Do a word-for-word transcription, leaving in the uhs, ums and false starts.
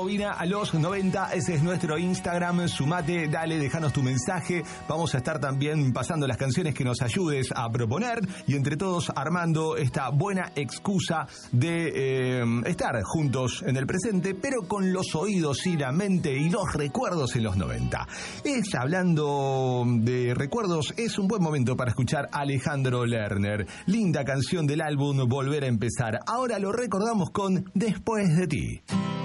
Rebobina a los noventa, ese es nuestro Instagram. Sumate, dale, déjanos tu mensaje. Vamos a estar también pasando las canciones que nos ayudes a proponer y entre todos armando esta buena excusa de eh, estar juntos en el presente, pero con los oídos y la mente y los recuerdos en los noventa. Es hablando de recuerdos, es un buen momento para escuchar a Alejandro Lerner. Linda canción del álbum Volver a Empezar. Ahora lo recordamos con Después de ti.